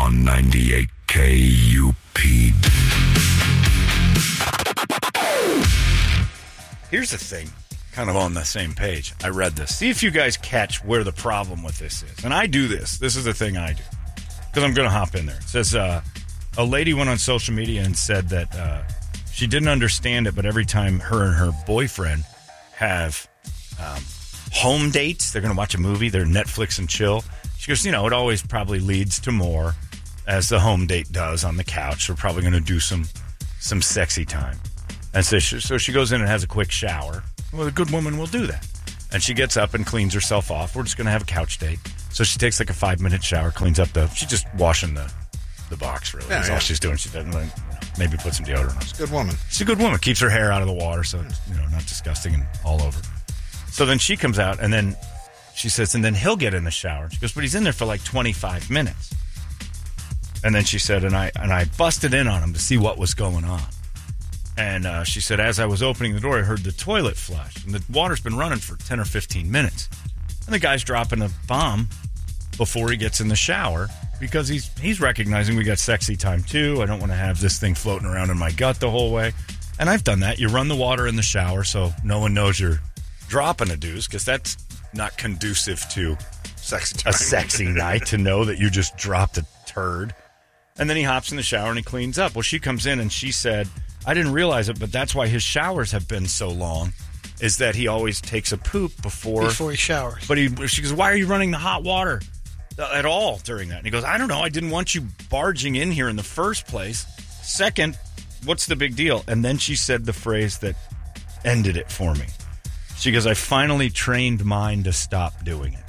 on 98 KUPD. Here's the thing, kind of on the same page. I read this. See if you guys catch where the problem with this is. And I do this. This is the thing I do. Because I'm going to hop in there. It says a lady went on social media and said that she didn't understand it, but every time her and her boyfriend have home dates, they're going to watch a movie, they're Netflix and chill. She goes, it always probably leads to more, as the home date does on the couch. We're probably going to do some sexy time. And so she goes in and has a quick shower. Well, a good woman will do that. And she gets up and cleans herself off. We're just going to have a couch date. So she takes like a 5-minute shower, cleans up she's just washing the box, really. That's all she's doing. She doesn't maybe put some deodorant on. She's a good woman. She's a good woman. Keeps her hair out of the water so it's, not disgusting and all over. So then she comes out and then she says, and then he'll get in the shower. She goes, but he's in there for like 25 minutes. And then she said, and I busted in on him to see what was going on. And she said, as I was opening the door, I heard the toilet flush. And the water's been running for 10 or 15 minutes. And the guy's dropping a bomb before he gets in the shower because he's recognizing we got sexy time, too. I don't want to have this thing floating around in my gut the whole way. And I've done that. You run the water in the shower so no one knows you're dropping a deuce because that's not conducive to a sexy night to know that you just dropped a turd. And then he hops in the shower and he cleans up. Well, she comes in and she said, I didn't realize it, but that's why his showers have been so long, is that he always takes a poop before he showers. But she goes, why are you running the hot water at all during that? And he goes, I don't know. I didn't want you barging in here in the first place. Second, what's the big deal? And then she said the phrase that ended it for me. She goes, I finally trained mine to stop doing it.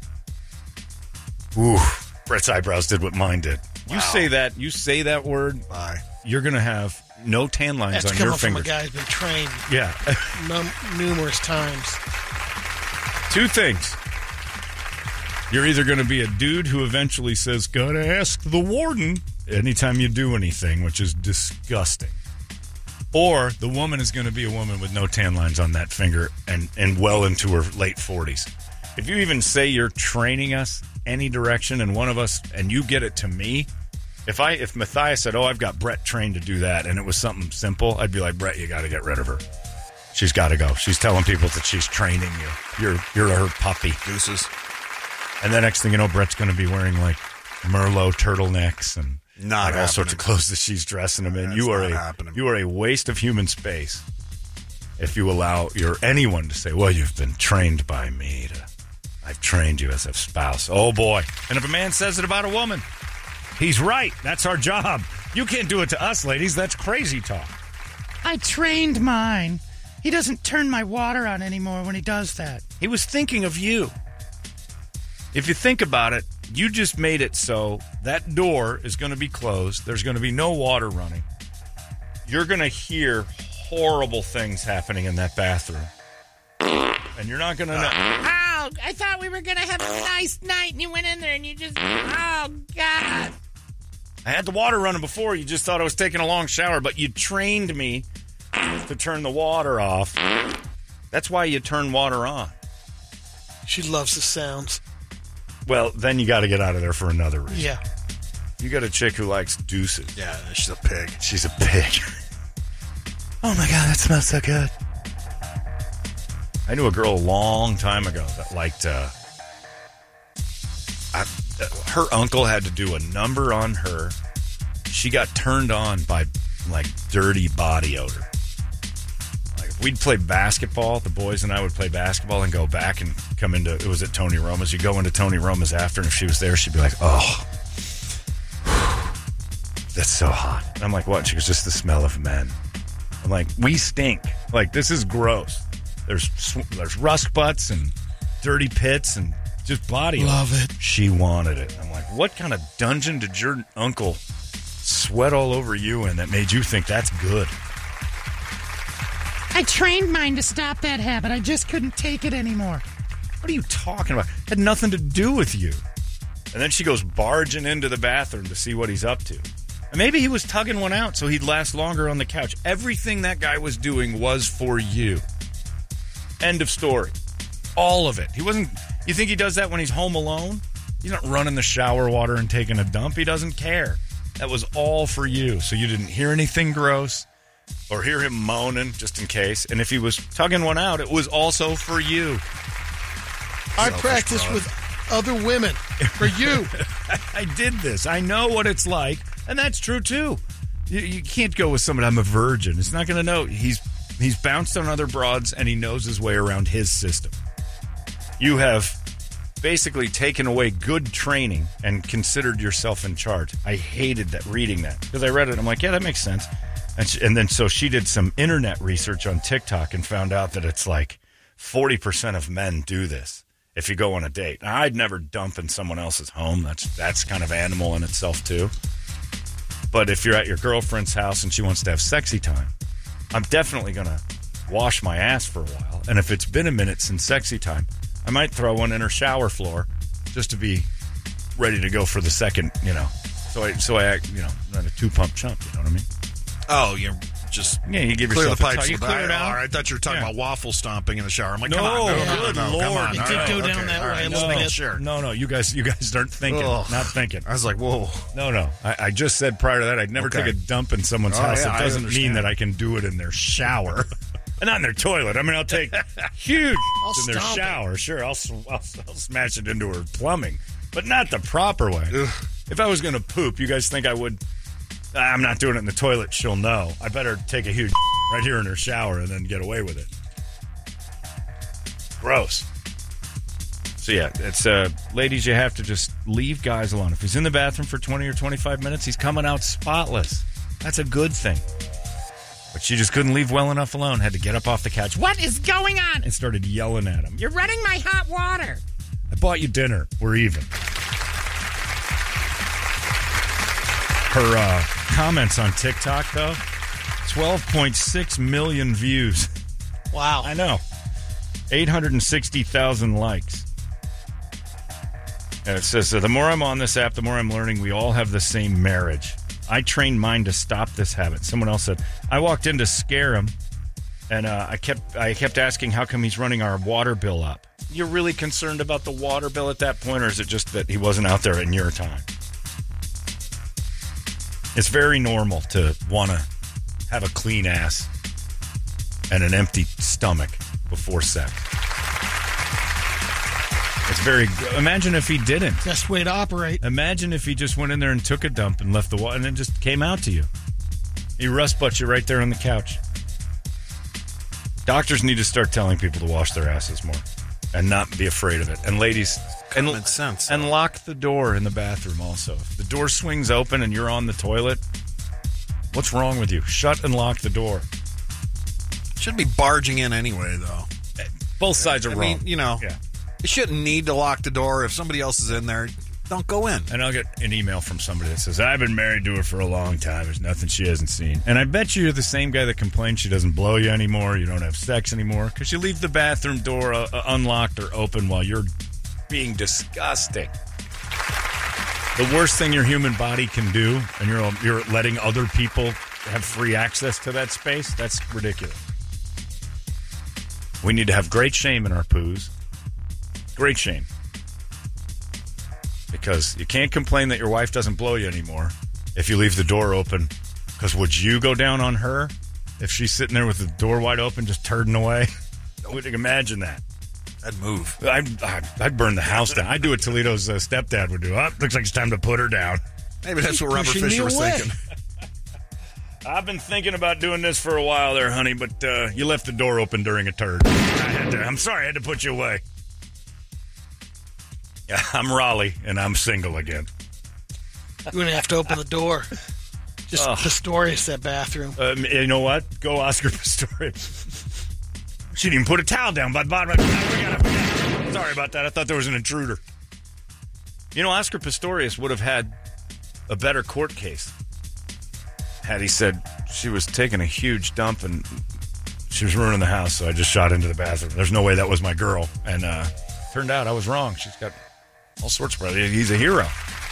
Ooh, Brett's eyebrows did what mine did. Wow. You say that word, bye. You're going to have no tan lines on your fingers. That's coming from a guy who's been trained numerous times. Two things. You're either going to be a dude who eventually says, gotta ask the warden anytime you do anything, which is disgusting. Or the woman is going to be a woman with no tan lines on that finger and well into her late 40s. If you even say you're training us any direction and one of us, and you get it to me, if Matthias said, I've got Brett trained to do that, and it was something simple, I'd be like, Brett, you got to get rid of her. She's got to go. She's telling people that she's training you. You're her puppy. Deuces. And the next thing you know, Brett's going to be wearing like Merlot turtlenecks and all sorts of clothes that she's dressing him in. You are a waste of human space if you allow anyone to say, well, you've been trained by me. I've trained you as a spouse. Oh, boy. And if a man says it about a woman, he's right. That's our job. You can't do it to us, ladies. That's crazy talk. I trained mine. He doesn't turn my water on anymore when he does that. He was thinking of you. If you think about it, you just made it so that door is going to be closed. There's going to be no water running. You're going to hear horrible things happening in that bathroom. And you're not going to know. Oh, I thought we were going to have a nice night, and you went in there and you just, oh, God. I had the water running before. You just thought I was taking a long shower, but you trained me to turn the water off. That's why you turn water on. She loves the sounds. Well, then you got to get out of there for another reason. Yeah. You got a chick who likes deuces. Yeah, she's a pig. She's a pig. Oh, my God, that smells so good. I knew a girl a long time ago that liked... her uncle had to do a number on her. She got turned on by, like, dirty body odor. Like, if we'd play basketball, the boys and I would play basketball and go back and come into... It was at Tony Roma's. You go into Tony Roma's after, and if she was there, she'd be like, oh... That's so hot. And I'm like, what? She goes, just the smell of men. I'm like, we stink. Like, this is gross. There's rust butts and dirty pits and just body. Love it. She wanted it. I'm like, what kind of dungeon did your uncle sweat all over you in that made you think that's good? I trained mine to stop that habit. I just couldn't take it anymore. What are you talking about? It had nothing to do with you. And then she goes barging into the bathroom to see what he's up to. And maybe he was tugging one out so he'd last longer on the couch. Everything that guy was doing was for you. End of story. All of it. He wasn't... You think he does that when he's home alone? He's not running the shower water and taking a dump. He doesn't care. That was all for you. So you didn't hear anything gross or hear him moaning just in case. And if he was tugging one out, it was also for you. I practice with other women for you. I did this. I know what it's like. And that's true, too. You can't go with someone, I'm a virgin. It's not going to know. He's bounced on other broads, and he knows his way around his system. You have basically taken away good training and considered yourself in charge. I hated that, reading that. Because I read it, I'm like, yeah, that makes sense. And then so she did some internet research on TikTok and found out that it's like 40% of men do this if you go on a date. Now, I'd never dump in someone else's home. That's kind of animal in itself, too. But if you're at your girlfriend's house and she wants to have sexy time, I'm definitely going to wash my ass for a while. And if it's been a minute since sexy time, I might throw one in her shower floor just to be ready to go for the second, So I act, not a two-pump chump, you know what I mean? Oh, you're just you give clear the yourself pipes. you clear it out. I thought you were talking about waffle stomping in the shower. I'm like, No, come on, good come Lord. on. It did go down that way a little bit. Sure. No, you guys aren't thinking, not thinking. I was like, whoa. No. I just said prior to that I'd never take a dump in someone's house. Yeah, It doesn't mean that I can do it in their shower. And not in their toilet. I mean, I'll take huge in their shower. Sure, I'll smash it into her plumbing. But not the proper way. Ugh. If I was going to poop, you guys think I would... I'm not doing it in the toilet. She'll know. I better take a huge right here in her shower and then get away with it. Gross. So, yeah, it's ladies, you have to just leave guys alone. If he's in the bathroom for 20 or 25 minutes, he's coming out spotless. That's a good thing. But she just couldn't leave well enough alone. Had to get up off the couch. What is going on? And started yelling at him. You're running my hot water. I bought you dinner. We're even. Her comments on TikTok, though, 12.6 million views. Wow. I know. 860,000 likes. And it says, the more I'm on this app, the more I'm learning we all have the same marriage. I trained mine to stop this habit. Someone else said, I walked in to scare him, and I kept asking how come he's running our water bill up. You're really concerned about the water bill at that point, or is it just that he wasn't out there in your time? It's very normal to want to have a clean ass and an empty stomach before sex. It's very... Imagine if he didn't. Best way to operate. Imagine if he just went in there and took a dump and left the water and then just came out to you. He rust butts you right there on the couch. Doctors need to start telling people to wash their asses more and not be afraid of it. And ladies... Common sense. And lock the door in the bathroom also. If the door swings open and you're on the toilet, what's wrong with you? Shut and lock the door. Shouldn't be barging in anyway, though. Both sides are wrong. I mean, you shouldn't need to lock the door. If somebody else is in there, don't go in. And I'll get an email from somebody that says, I've been married to her for a long time. There's nothing she hasn't seen. And I bet you're the same guy that complains she doesn't blow you anymore, you don't have sex anymore, because you leave the bathroom door unlocked or open while you're being disgusting. The worst thing your human body can do, and you're letting other people have free access to that space, that's ridiculous. We need to have great shame in our poos. Great shame. Because you can't complain that your wife doesn't blow you anymore if you leave the door open. Because would you go down on her if she's sitting there with the door wide open just turding away? I wouldn't imagine that. I'd move. I'd burn the house down. I'd do what Toledo's stepdad would do. Looks like it's time to put her down. Maybe that's what Robert Fisher was thinking. I've been thinking about doing this for a while there, honey, but you left the door open during a turd. I'm sorry, I had to put you away. Yeah, I'm Raleigh, and I'm single again. You're going to have to open the door. Just Pistorius, that bathroom. You know what? Go Oscar Pistorius. She didn't even put a towel down by the bottom. Sorry about that. I thought there was an intruder. You know, Oscar Pistorius would have had a better court case had he said she was taking a huge dump and she was ruining the house, so I just shot into the bathroom. There's no way that was my girl. And turned out I was wrong. She's got all sorts of brothers. He's a hero.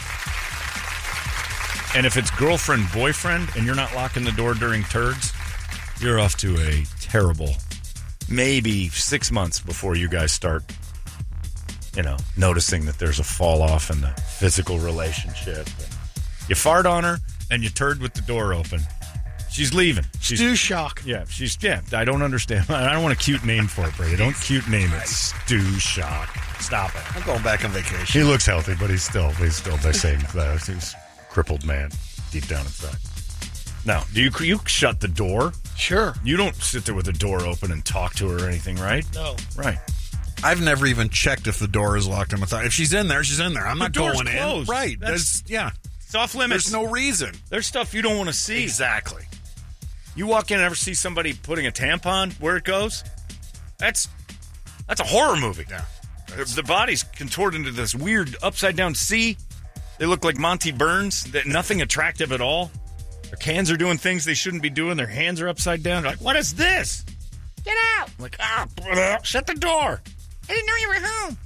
And if it's girlfriend, boyfriend, and you're not locking the door during turds, you're off to a terrible, maybe 6 months before you guys start noticing that there's a fall off in the physical relationship. And you fart on her and you turd with the door open. She's leaving. Stew shock. Yeah, I don't understand. I don't want a cute name for it, Brady. Don't cute name it. Stew shock. Stop it. I'm going back on vacation. He looks healthy, but he's still the same. He's a crippled man deep down inside. Now, do you shut the door? Sure. You don't sit there with the door open and talk to her or anything, right? No. Right. I've never even checked if the door is locked. If she's in there, she's in there. I'm not door's going closed. in. Right. It's off limits. There's no reason. There's stuff you don't want to see. Exactly. You walk in and ever see somebody putting a tampon where it goes? That's a horror movie. Yeah. The body's contorted into this weird upside-down C. They look like Monty Burns. Nothing attractive at all. Their hands are doing things they shouldn't be doing. Their hands are upside down. They're like, what is this? Get out. I'm like, shut the door. I didn't know you were home.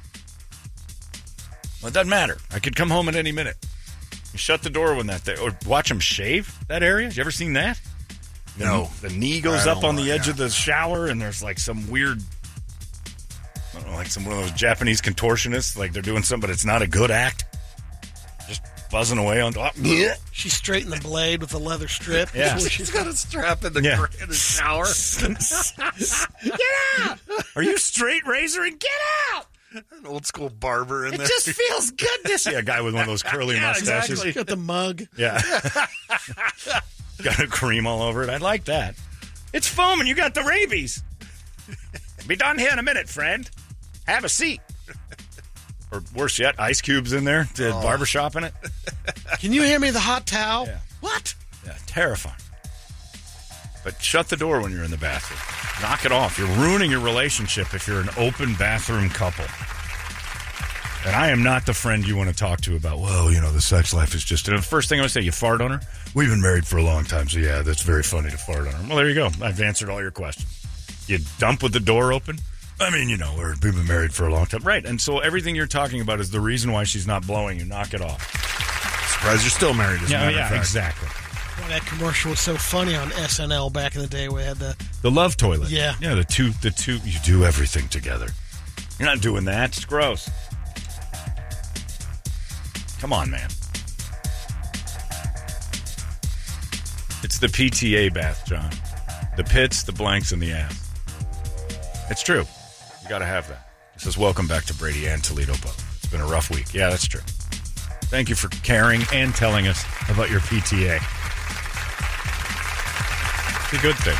Well, it doesn't matter. I could come home at any minute. You shut the door when or watch them shave that area. Have you ever seen that? No. The knee goes up on the edge of the shower, and there's like some weird, I don't know, like one of those Japanese contortionists, like they're doing something, but it's not a good act. Just buzzing away on. She straightened the blade with a leather strip. Yeah. She's got a strap in the shower. Get out. Are you straight razoring? Get out. An old school barber in It there. just feels good to see. Yeah, a guy with one of those curly mustaches. exactly. Got the mug. Yeah. Got a cream all over it. I like that. It's foaming. You got the rabies. Be done here in a minute, friend. Have a seat. Or worse yet, ice cubes in there. Barbershop in it. Can you hand me the hot towel? Yeah. What? Yeah, terrifying. But shut the door when you're in the bathroom. Knock it off. You're ruining your relationship if you're an open bathroom couple. And I am not the friend you want to talk to about, the sex life is just... And the first thing I would say, you fart on her? We've been married for a long time, so yeah, that's very funny to fart on her. Well, there you go. I've answered all your questions. You dump with the door open? I mean, we've been married for a long time. Right, and so everything you're talking about is the reason why she's not blowing you. Knock it off. Surprised you're still married, as a matter of fact. Exactly. Well, that commercial was so funny on SNL back in the day where they had The love toilet. Yeah. Yeah, the two, you do everything together. You're not doing that. It's gross. Come on, man. It's the PTA bath, John. The pits, the blanks, and the ass. It's true. You got to have that. It says, welcome back to Brady and Toledo both. It's been a rough week. Yeah, that's true. Thank you for caring and telling us about your PTA. It's a good thing.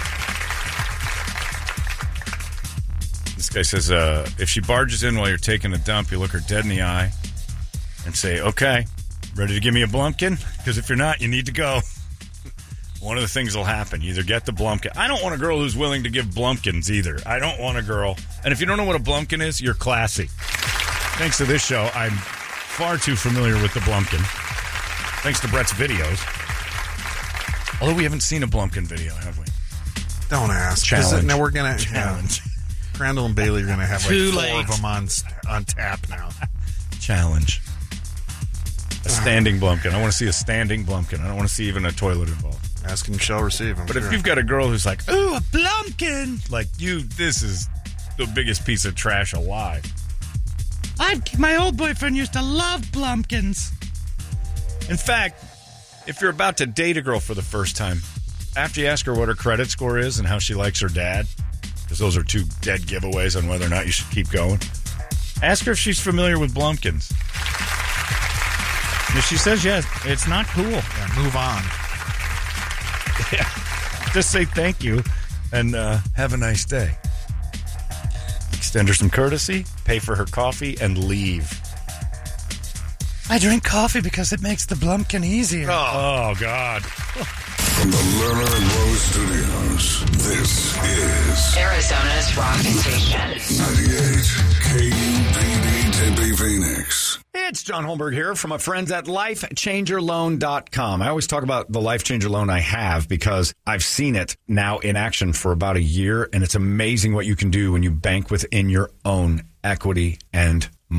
This guy says, if she barges in while you're taking a dump, you look her dead in the eye and say, okay, ready to give me a Blumpkin? Because if you're not, you need to go. One of the things will happen. You either get the Blumpkin. I don't want a girl who's willing to give Blumpkins either. I don't want a girl. And if you don't know what a Blumpkin is, you're classy. Thanks to this show, I'm far too familiar with the Blumpkin. Thanks to Brett's videos. Although we haven't seen a Blumpkin video, have we? Don't ask. Challenge. Now we're going to... Challenge. Crandall and Bailey are going to have Too four late. of them on tap now. Challenge. A standing Blumpkin. I want to see a standing Blumpkin. I don't want to see even a toilet involved. Ask and shall receive. But if you've got a girl who's like, ooh, a Blumpkin, like this is the biggest piece of trash alive. My old boyfriend used to love Blumpkins. In fact, if you're about to date a girl for the first time, after you ask her what her credit score is and how she likes her dad, because those are two dead giveaways on whether or not you should keep going, ask her if she's familiar with Blumpkins. If she says yes, it's not cool. Yeah, move on. Yeah. Just say thank you and have a nice day. Extend her some courtesy, pay for her coffee, and leave. I drink coffee because it makes the Blumpkin easier. Oh God. From the Lerner and Rose Studios, this is Arizona's rock station. 98 KUPD Tempe, Phoenix. It's John Holmberg here from my friends at LifeChangerLoan.com. I always talk about the Life Changer loan I have because I've seen it now in action for about a year, and it's amazing what you can do when you bank within your own equity and money.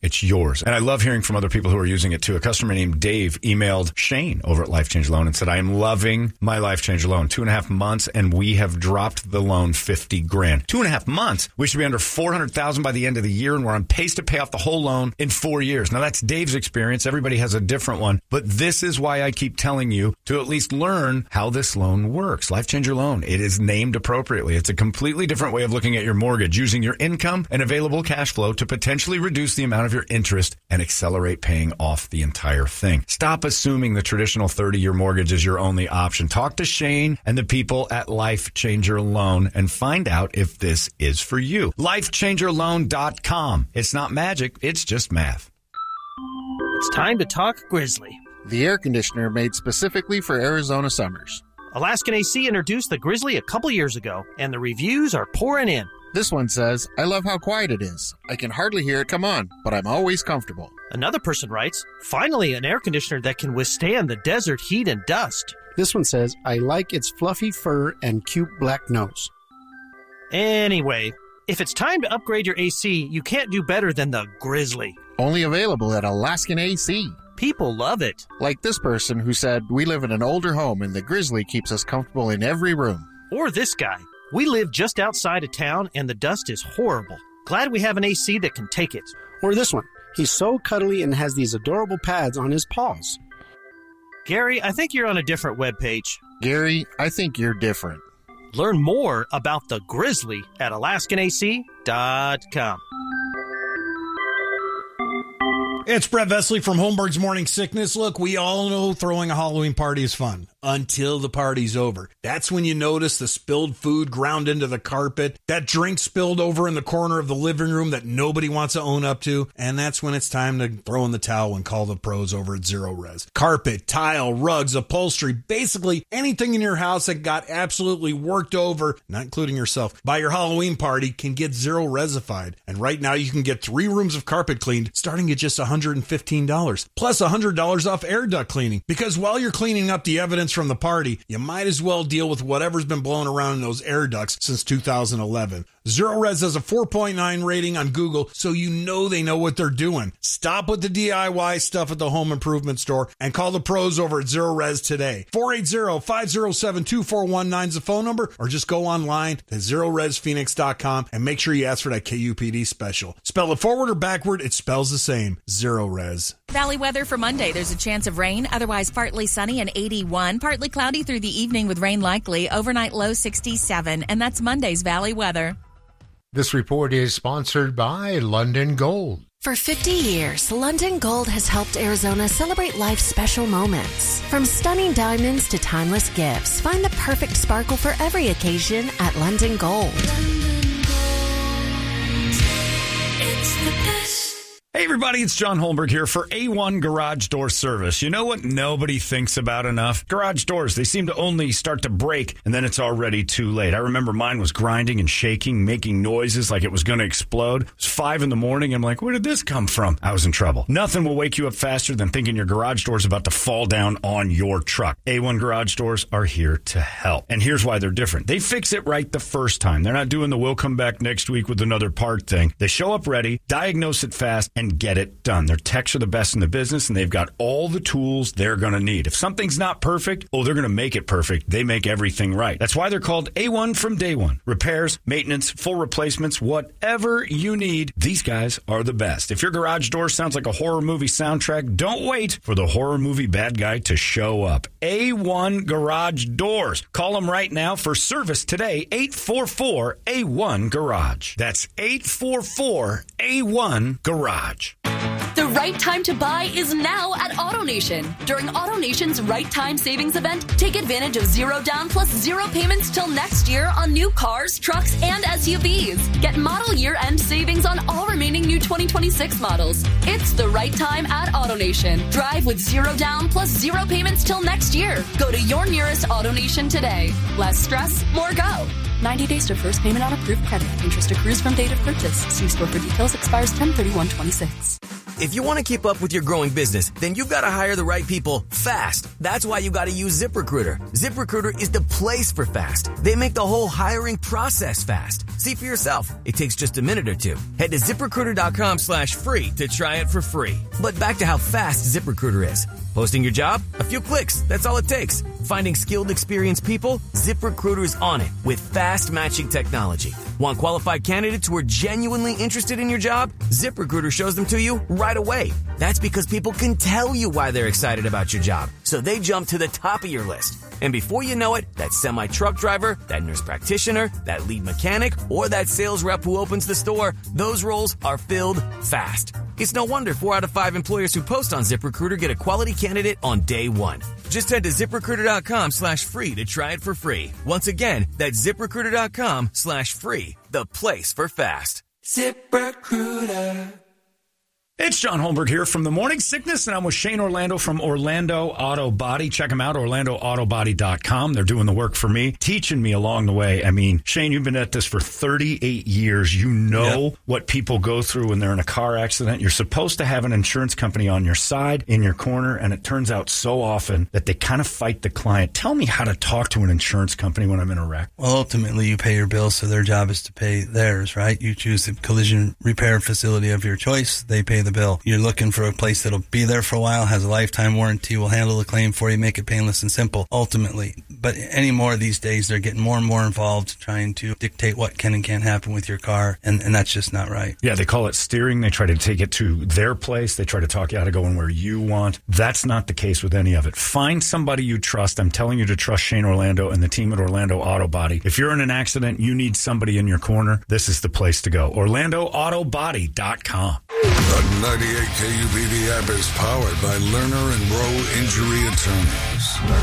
It's yours. And I love hearing from other people who are using it too. A customer named Dave emailed Shane over at Life Change Loan and said, I am loving my Life Change Loan. 2.5 months and we have dropped the loan $50,000. 2.5 months? We should be under $400,000 by the end of the year, and we're on pace to pay off the whole loan in 4 years. Now that's Dave's experience. Everybody has a different one, but this is why I keep telling you to at least learn how this loan works. Life Changer Loan. It is named appropriately. It's a completely different way of looking at your mortgage, using your income and available cash flow to potentially reduce the amount of your interest and accelerate paying off the entire thing. Stop assuming the traditional 30-year mortgage is your only option. Talk to Shane and the people at Life Changer Loan and find out if this is for you. LifeChangerLoan.com. It's not magic. It's just math. It's time to talk Grizzly. The air conditioner made specifically for Arizona summers. Alaskan AC introduced the Grizzly a couple years ago, and the reviews are pouring in. This one says, I love how quiet it is. I can hardly hear it come on, but I'm always comfortable. Another person writes, finally an air conditioner that can withstand the desert heat and dust. This one says, I like its fluffy fur and cute black nose. Anyway, if it's time to upgrade your AC, you can't do better than the Grizzly. Only available at Alaskan AC. People love it. Like this person who said, we live in an older home and the Grizzly keeps us comfortable in every room. Or this guy. We live just outside of town and the dust is horrible. Glad we have an AC that can take it. Or this one. He's so cuddly and has these adorable pads on his paws. Gary, I think you're on a different webpage. Gary, I think you're different. Learn more about the Grizzly at AlaskanAC.com. It's Brett Vesley from Holmberg's Morning Sickness. Look, we all know throwing a Halloween party is fun until the party's over. That's when you notice the spilled food ground into the carpet, that drink spilled over in the corner of the living room that nobody wants to own up to, and that's when it's time to throw in the towel and call the pros over at Zero Res. Carpet, tile, rugs, upholstery, basically anything in your house that got absolutely worked over, not including yourself, by your Halloween party can get Zero Resified. And right now you can get 3 rooms of carpet cleaned starting at just $115, plus $100 off air duct cleaning. Because while you're cleaning up the evidence from the party, you might as well deal with whatever's been blown around in those air ducts since 2011. Zero Res has a 4.9 rating on Google, so you know they know what they're doing. Stop with the DIY stuff at the home improvement store and call the pros over at Zero Res today. 480-507-2419 is the phone number, or just go online to ZeroResPhoenix.com and make sure you ask for that KUPD special. Spell it forward or backward, it spells the same. Zero Res. Valley weather for Monday. There's a chance of rain, otherwise partly sunny and 81. Partly cloudy through the evening with rain likely. Overnight low 67. And that's Monday's Valley weather. This report is sponsored by London Gold. For 50 years, London Gold has helped Arizona celebrate life's special moments. From stunning diamonds to timeless gifts, find the perfect sparkle for every occasion at London Gold. London Gold. It's the best. Hey everybody, it's John Holmberg here for A1 Garage Door Service. You know what nobody thinks about enough? Garage doors. They seem to only start to break and then it's already too late. I remember mine was grinding and shaking, making noises like it was going to explode. It was 5 a.m. I'm like, where did this come from? I was in trouble. Nothing will wake you up faster than thinking your garage door is about to fall down on your truck. A1 Garage Doors are here to help. And here's why they're different. They fix it right the first time. They're not doing the we'll come back next week with another part thing. They show up ready, diagnose it fast, and get it done. Their techs are the best in the business, and they've got all the tools they're going to need. If something's not perfect, they're going to make it perfect. They make everything right. That's why they're called A1 from day one. Repairs, maintenance, full replacements, whatever you need, these guys are the best. If your garage door sounds like a horror movie soundtrack, don't wait for the horror movie bad guy to show up. A1 Garage Doors. Call them right now for service today, 844-A1-GARAGE. That's 844-A1-GARAGE. The right time to buy is now at AutoNation. During AutoNation's Right Time Savings Event, take advantage of 0 down plus 0 payments till next year on new cars, trucks, and SUVs. Get model year-end savings on all remaining new 2026 models. It's the right time at AutoNation. Drive with 0 down plus 0 payments till next year. Go to your nearest AutoNation today. Less stress, more go. 90 days to first payment on approved credit. Interest accrues from date of purchase. See store for details. Expires 10/31/26. If you want to keep up with your growing business, then you've got to hire the right people fast. That's why you got to use ZipRecruiter. ZipRecruiter is the place for fast. They make the whole hiring process fast. See for yourself. It takes just a minute or two. Head to ZipRecruiter.com/free to try it for free. But back to how fast ZipRecruiter is. Posting your job? A few clicks. That's all it takes. Finding skilled, experienced people? ZipRecruiter is on it with fast matching technology. Want qualified candidates who are genuinely interested in your job? ZipRecruiter shows them to you right away. That's because people can tell you why they're excited about your job, so they jump to the top of your list. And before you know it, that semi-truck driver, that nurse practitioner, that lead mechanic, or that sales rep who opens the store, those roles are filled fast. It's no wonder 4 out of 5 employers who post on ZipRecruiter get a quality candidate on day one. Just head to ZipRecruiter.com/free to try it for free. Once again, that's ZipRecruiter.com/free, the place for fast. ZipRecruiter. It's John Holmberg here from the Morning Sickness, and I'm with Shane Orlando from Orlando Auto Body. Check them out, OrlandoAutoBody.com. They're doing the work for me, teaching me along the way. I mean, Shane, you've been at this for 38 years. You know what people go through when they're in a car accident. You're supposed to have an insurance company on your side, in your corner, and it turns out so often that they kind of fight the client. Tell me how to talk to an insurance company when I'm in a wreck. Well, ultimately, you pay your bills, so their job is to pay theirs, right? You choose the collision repair facility of your choice. They pay the bill. You're looking for a place that'll be there for a while, has a lifetime warranty, will handle the claim for you, make it painless and simple, ultimately. But anymore these days, they're getting more and more involved trying to dictate what can and can't happen with your car, and that's just not right. Yeah, they call it steering. They try to take it to their place. They try to talk you out of going where you want. That's not the case with any of it. Find somebody you trust. I'm telling you to trust Shane Orlando and the team at Orlando Auto Body. If you're in an accident, you need somebody in your corner, this is the place to go. OrlandoAutoBody.com. The 98 KUPD app is powered by Lerner and Rowe Injury Attorneys.